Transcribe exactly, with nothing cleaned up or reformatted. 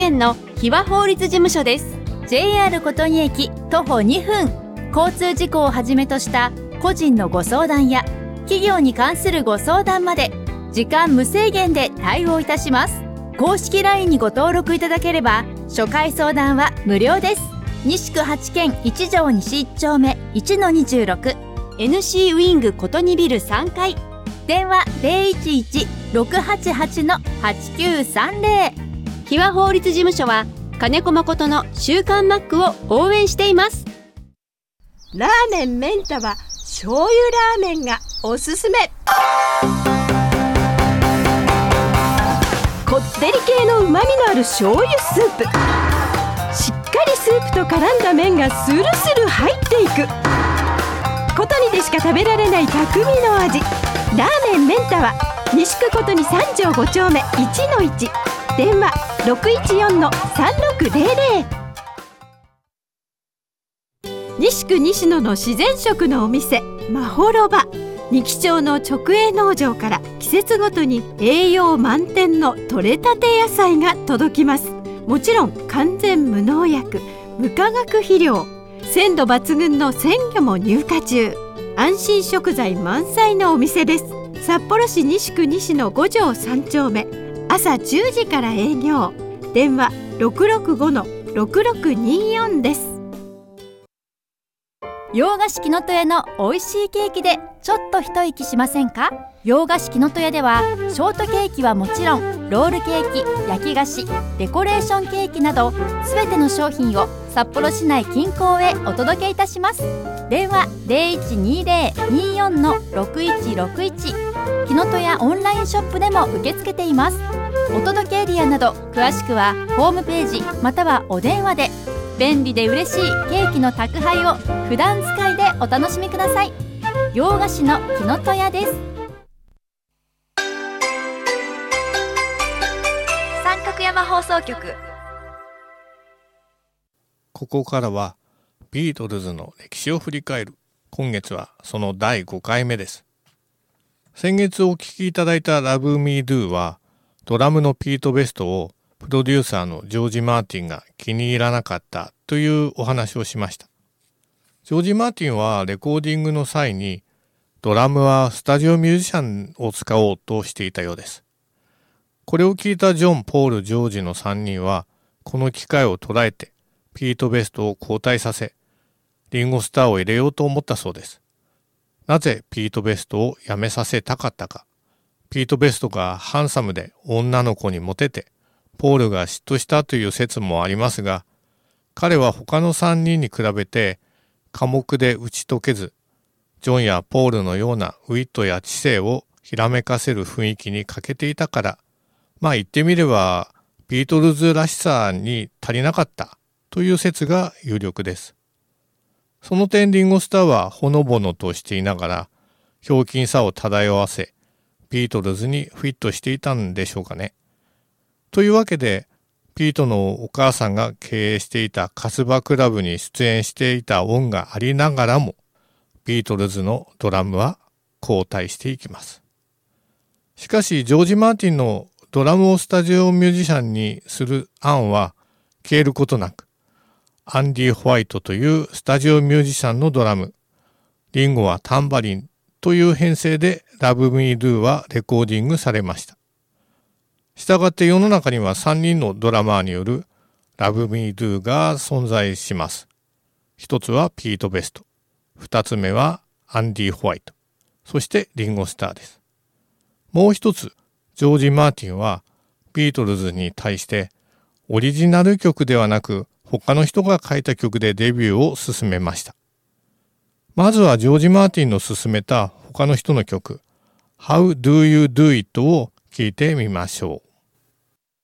県の日和法律事務所です。 ジェイアール 琴仁駅徒歩にふん、交通事故をはじめとした個人のご相談や企業に関するご相談まで時間無制限で対応いたします。公式 ライン にご登録いただければ初回相談は無料です。西区はちけんいち条西いち丁目 いちのにじゅうろく エヌシー ウィング琴仁ビルさんかい、電話 ゼロいちいち ろくはちはち はちきゅうさんゼロ。日和法律事務所は金子誠の週刊マックを応援しています。 ラーメンメンタは醤油ラーメンがおすすめ。こってり系のうまみのある醤油スープ、しっかりスープと絡んだ麺がスルスル入っていく。ことにでしか食べられない匠の味、ラーメンメンタは西区ことにさん条ご丁目いちのいち、電話 ろくいちよんのさんろくゼロゼロ。 西区西野の自然食のお店まほろば、二木町の直営農場から季節ごとに栄養満点の採れたて野菜が届きます。もちろん完全無農薬無化学肥料、鮮度抜群の鮮魚も入荷中、安心食材満載のお店です。札幌市西区西野ご条さん丁目、朝じゅうじから営業、電話 ろくろくごのろくろくによん です。 洋菓子木の戸屋の美味しいケーキでちょっと一息しませんか？洋菓子木の戸屋ではショートケーキはもちろん、ロールケーキ、焼き菓子、デコレーションケーキなどすべての商品を札幌市内近郊へお届けいたします。電話 ゼロいちにゼロ によんのろくいちろくいち、木の戸屋オンラインショップでも受け付けています。お届けエリアなど詳しくはホームページまたはお電話で。便利で嬉しいケーキの宅配を普段使いでお楽しみください。洋菓子の木の戸屋です。三角山放送局。 ここからはビートルズの歴史を振り返る。今月はそのだいごかいめです。先月お聴きいただいた Love Me Do はドラムのピート・ベストをプロデューサーのジョージ・マーティンが気に入らなかったというお話をしました。ジョージ・マーティンはレコーディングの際にドラムはスタジオミュージシャンを使おうとしていたようです。これを聞いたジョン、ポール、ジョージのさんにんはこの機会を捉えてピート・ベストを交代させリンゴスターを入れようと思ったそうです。なぜピート・ベストを辞めさせたかったか。ピート・ベストがハンサムで女の子にモテてポールが嫉妬したという説もありますが、彼は他のさんにんに比べて寡黙で打ち解けず、ジョンやポールのようなウィットや知性をひらめかせる雰囲気に欠けていたから、まあ言ってみればビートルズらしさに足りなかったという説が有力です。その点リンゴスターはほのぼのとしていながら、ひょうきんさを漂わせ、ビートルズにフィットしていたんでしょうかね。というわけで、ピートのお母さんが経営していたカスバクラブに出演していた恩がありながらも、ビートルズのドラムは交代していきます。しかし、ジョージ・マーティンのドラムをスタジオミュージシャンにする案は消えることなく、アンディ・ホワイトというスタジオミュージシャンのドラム、リンゴはタンバリンという編成で Love Me Do はレコーディングされました。したがって世の中にはさんにんのドラマーによる Love Me Do が存在します。一つはピート・ベスト、二つ目はアンディ・ホワイト、そしてリンゴスターです。もう一つ、ジョージ・マーティンはビートルズに対してオリジナル曲ではなく他の人が書いた曲でデビューを進めました。まずはジョージ・マーティンの進めた他の人の曲 How Do You Do It を聴いてみましょう。